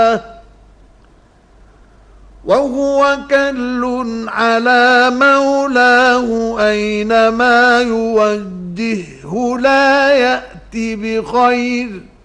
وهو كل على مولاه أينما يوجهه لا يأتي بخير